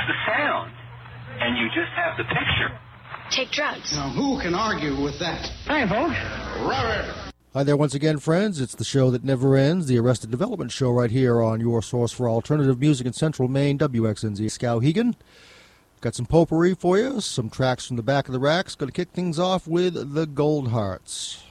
the sound, and you just have the picture. Take drugs. Now, who can argue with that? Hi, folks. Robert! Hi there once again, friends. It's the show that never ends, the Arrested Development Show right here on your source for alternative music in Central Maine, WXNZ Skowhegan. Got some potpourri for you, some tracks from the back of the racks. Going to kick things off with the Goldhearts.